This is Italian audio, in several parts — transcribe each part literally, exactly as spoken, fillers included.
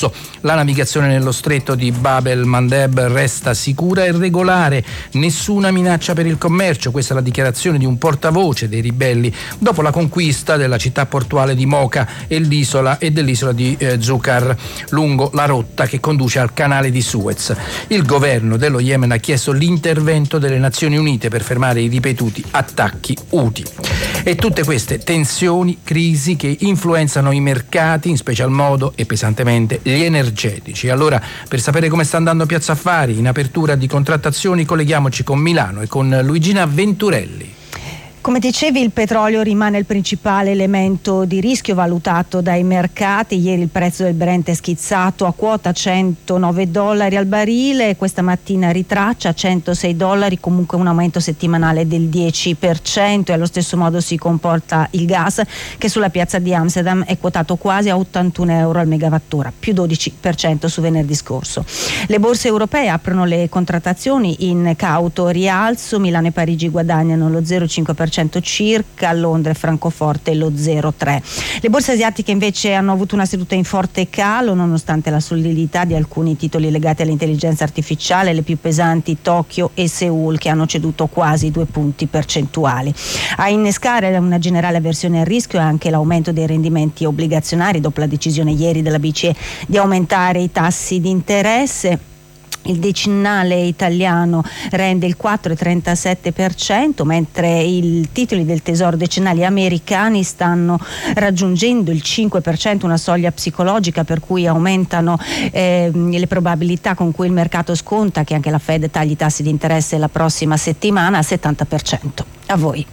russo. La navigazione nello stretto di Bab el-Mandeb resta sicura e regolare, nessuna minaccia per il commercio. Questa è la dichiarazione di un portavoce dei ribelli dopo la conquista della città portuale di Mocha e l'isola e dell'isola di eh, Zukar lungo la rotta che conduce al canale di Suez. Il governo dello Yemen ha chiesto l'intervento delle Nazioni Unite per fermare i ripetuti attacchi Houthi. E tutte queste tensioni, crisi che influenzano i mercati, in special modo e pesantemente gli energetici. Allora, per sapere come sta andando Piazza Affari in apertura di contrattazioni, colleghiamoci con Milano e con Luigina Venturelli. Come dicevi, il petrolio rimane il principale elemento di rischio valutato dai mercati. Ieri il prezzo del Brent è schizzato a quota centonove dollari al barile, questa mattina ritraccia a centosei dollari, comunque un aumento settimanale del dieci per cento, e allo stesso modo si comporta il gas, che sulla piazza di Amsterdam è quotato quasi a ottantuno euro al megawattora, più dodici per cento su venerdì scorso. Le borse europee aprono le contrattazioni in cauto rialzo, Milano e Parigi guadagnano lo zero virgola cinque per cento circa, Londra e Francoforte lo zero virgola tre per cento. Le borse asiatiche invece hanno avuto una seduta in forte calo nonostante la solidità di alcuni titoli legati all'intelligenza artificiale, le più pesanti Tokyo e Seoul, che hanno ceduto quasi due punti percentuali. A innescare una generale avversione al rischio è anche l'aumento dei rendimenti obbligazionari dopo la decisione ieri della B C E di aumentare i tassi di interesse. Il decennale italiano rende il quattro virgola trentasette per cento, mentre i titoli del tesoro decennali americani stanno raggiungendo il cinque per cento, una soglia psicologica per cui aumentano eh, le probabilità con cui il mercato sconta che anche la Fed tagli i tassi di interesse la prossima settimana al settanta per cento. A voi.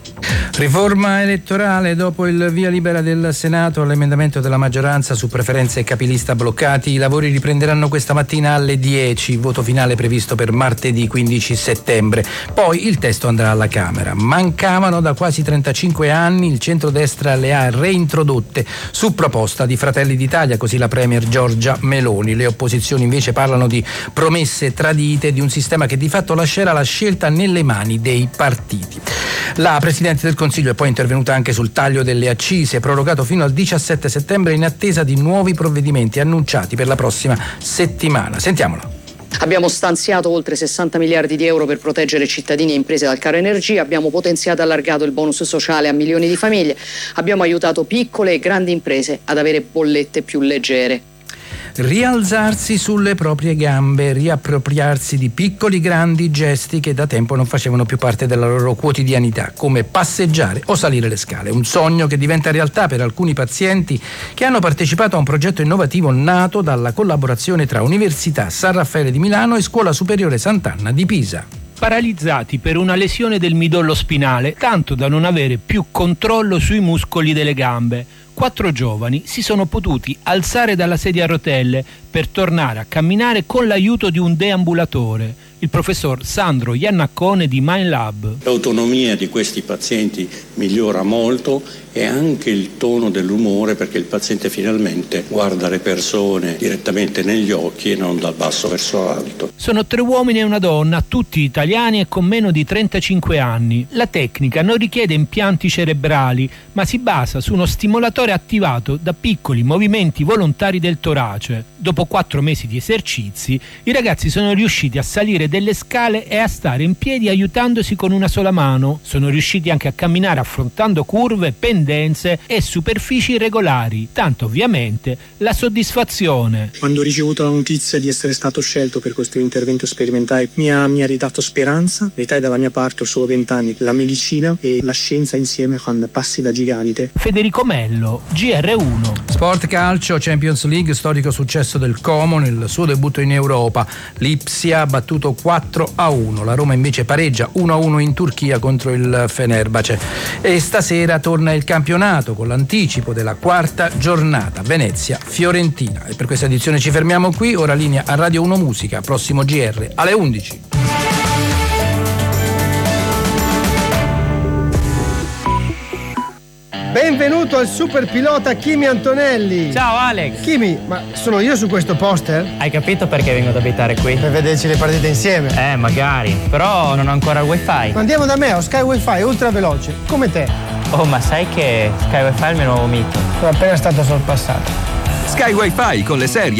Riforma elettorale. Dopo il via libera del Senato all'emendamento della maggioranza su preferenze e capilista bloccati, i lavori riprenderanno questa mattina alle dieci, voto finale previsto per martedì quindici settembre. Poi il testo andrà alla Camera. Mancavano da quasi trentacinque anni, il centrodestra le ha reintrodotte su proposta di Fratelli d'Italia, così la premier Giorgia Meloni. Le opposizioni invece parlano di promesse tradite, di un sistema che di fatto lascerà la scelta nelle mani dei partiti. La Presidente del Consiglio è poi intervenuta anche sul taglio delle accise, prorogato fino al diciassette settembre in attesa di nuovi provvedimenti annunciati per la prossima settimana. Sentiamolo. Abbiamo stanziato oltre sessanta miliardi di euro per proteggere cittadini e imprese dal caro energia, abbiamo potenziato e allargato il bonus sociale a milioni di famiglie, abbiamo aiutato piccole e grandi imprese ad avere bollette più leggere. Rialzarsi sulle proprie gambe, riappropriarsi di piccoli grandi gesti che da tempo non facevano più parte della loro quotidianità, come passeggiare o salire le scale. Un sogno che diventa realtà per alcuni pazienti che hanno partecipato a un progetto innovativo nato dalla collaborazione tra Università San Raffaele di Milano e Scuola Superiore Sant'Anna di Pisa. Paralizzati per una lesione del midollo spinale, tanto da non avere più controllo sui muscoli delle gambe. Quattro giovani si sono potuti alzare dalla sedia a rotelle per tornare a camminare con l'aiuto di un deambulatore, il professor Sandro Iannaccone di MindLab. L'autonomia di questi pazienti migliora molto e anche il tono dell'umore, perché il paziente finalmente guarda le persone direttamente negli occhi e non dal basso verso l'alto. Sono tre uomini e una donna, tutti italiani e con meno di trentacinque anni. La tecnica non richiede impianti cerebrali, ma si basa su uno stimolatore attivato da piccoli movimenti volontari del torace. Dopo quattro mesi di esercizi, i ragazzi sono riusciti a salire delle scale e a stare in piedi aiutandosi con una sola mano. Sono riusciti anche a camminare affrontando curve, pendenze e superfici irregolari. Tanto ovviamente la soddisfazione. Quando ho ricevuto la notizia di essere stato scelto per questo intervento sperimentale mi ha, mi ha ridato speranza. L'età è dalla mia parte, ho solo vent'anni. La medicina e la scienza insieme fanno passi da gigante. Federico Mello, G R uno. Sport calcio, Champions League, storico successo del Como nel suo debutto in Europa. Lipsia ha battuto quattro a uno, la Roma invece pareggia uno a uno in Turchia contro il Fenerbahce. E stasera torna il campionato con l'anticipo della quarta giornata, Venezia-Fiorentina. E per questa edizione ci fermiamo qui, ora linea a Radio uno Musica, prossimo G R alle undici. Benvenuto al super pilota Kimi Antonelli. Ciao Alex. Kimi, ma sono io su questo poster? Hai capito perché vengo ad abitare qui? Per vederci le partite insieme. Eh, magari, però non ho ancora il wifi. Ma andiamo da me, ho Sky Wifi ultra veloce, come te. Oh, ma sai che Sky Wifi è il mio nuovo mito? Sono appena stato sorpassato. Sky Wifi con le serie